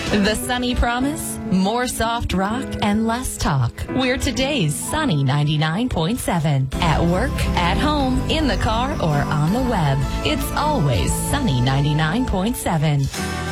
The Sunny Promise? More soft rock and less talk. We're today's Sunny 99.7. At work, at home, in the car, or on the web. It's always Sunny 99.7.